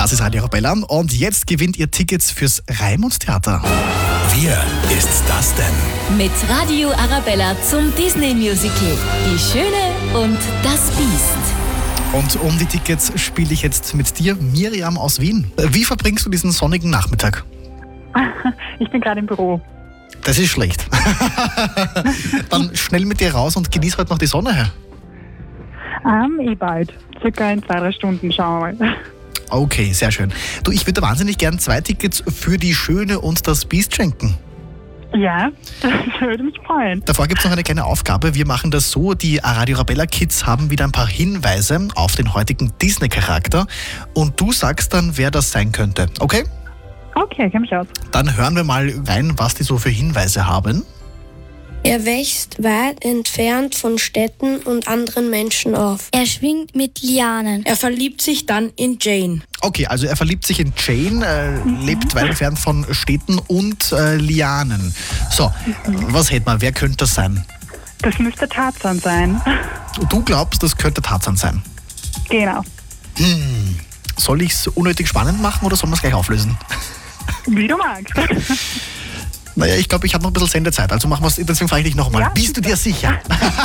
Das ist Radio Arabella und jetzt gewinnt ihr Tickets fürs Raimund-Theater. Wer ist das denn? Mit Radio Arabella zum Disney-Musical Die Schöne und das Biest. Und um die Tickets spiele ich jetzt mit dir, Miriam aus Wien. Wie verbringst du diesen sonnigen Nachmittag? Ich bin gerade im Büro. Das ist schlecht. Dann schnell mit dir raus und genieß heute noch die Sonne. Bald. Circa in 2-3 Stunden, schauen wir mal. Okay, sehr schön. Du, ich würde wahnsinnig gern 2 Tickets für Die Schöne und das Biest schenken. Ja, das würde mich freuen. Davor gibt es noch eine kleine Aufgabe. Wir machen das so, die Radio Arabella Kids haben wieder ein paar Hinweise auf den heutigen Disney-Charakter und du sagst dann, wer das sein könnte. Okay? Okay, kenn mich aus. Dann hören wir mal rein, was die so für Hinweise haben. Er wächst weit entfernt von Städten und anderen Menschen auf. Er schwingt mit Lianen. Er verliebt sich dann in Jane. Okay, also er verliebt sich in Jane, lebt weit entfernt von Städten und Lianen. So, was hätten wir? Wer könnte das sein? Das müsste Tarzan sein. Du glaubst, das könnte Tarzan sein? Genau. Soll ich es unnötig spannend machen oder sollen wir es gleich auflösen? Wie du magst. Naja, ich glaube, ich habe noch ein bisschen Sendezeit, also machen wir es, deswegen frage ich dich nochmal. Ja, Bist du dir sicher?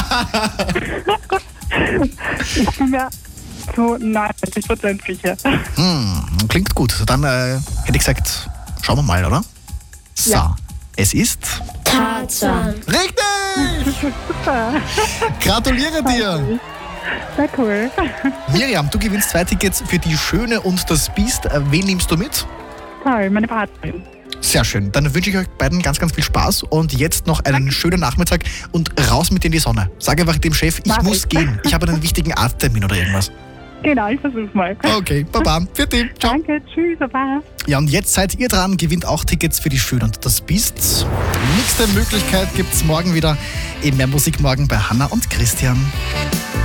Ich bin mir zu 90% sicher. Klingt gut. Dann hätte ich gesagt, schauen wir mal, oder? So, Ja. Es ist... Tarzan. Richtig! Super. Gratuliere dir! Sehr cool. Miriam, du gewinnst 2 Tickets für Die Schöne und das Biest. Wen nimmst du mit? Toll, meine Partnerin. Sehr schön. Dann wünsche ich euch beiden ganz, ganz viel Spaß und jetzt noch einen schönen Nachmittag und raus mit in die Sonne. Sag einfach dem Chef, ich Mach muss ich. gehen. Ich habe einen wichtigen Arzttermin oder irgendwas. Genau, ich versuch's mal. Okay, baba. Für dich. Ciao. Danke, tschüss, baba. Ja, und jetzt seid ihr dran, gewinnt auch Tickets für Die Schöne und das Biest. Nächste Möglichkeit gibt's morgen wieder in Mehr Musik morgen bei Hanna und Christian.